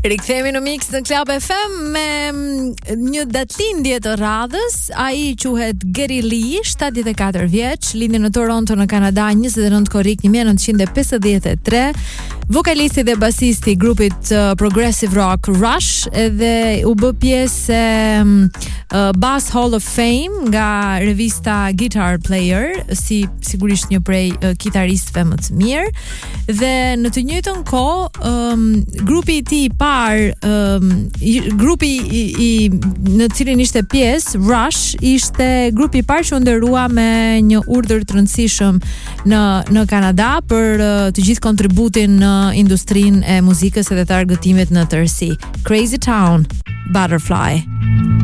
Rikthehemi në Mix në Club FM me një datëlindje të radhës. Ai quhet Geddy Lee, 74 vjeç, lindi në Toronto në Kanada 29 korrik 1953. Vokalisti dhe basisti i grupit progressive rock Rush, edhe u bë pjesë Bass Hall of Fame nga revista Guitar Player, si sigurisht një prej kitaristëve më të mirë. Dhe në të njëjtën kohë, grupi i tij i parë, grupi i në cilin ishte pjesë, Rush, ishte grupi i parë që u ndërua me një urdhër të rëndësishëm në Kanada për të gjithë kontributin në industrinë e muzikës edhe të argëtimit në tërësi. Crazy Town, Butterfly.